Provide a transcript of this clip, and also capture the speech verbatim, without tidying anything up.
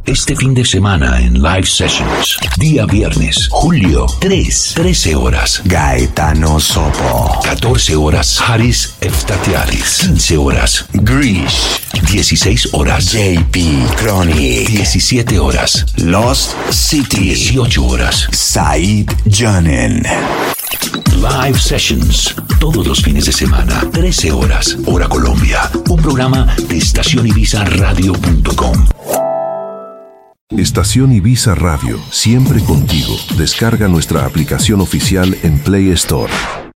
Este fin de semana en Live Sessions. Día viernes, julio tres, trece horas. Gaetano Sopo. catorce horas, Haris Eftatiadis. quince horas, Grish. dieciséis horas, J P Chronic. diecisiete horas, Lost City. dieciocho horas, Said Janen. Live Sessions, todos los fines de semana, trece horas, hora Colombia. Un programa de estación ibiza radio punto com. Estación Ibiza Radio, siempre contigo. Descarga nuestra aplicación oficial en Play Store.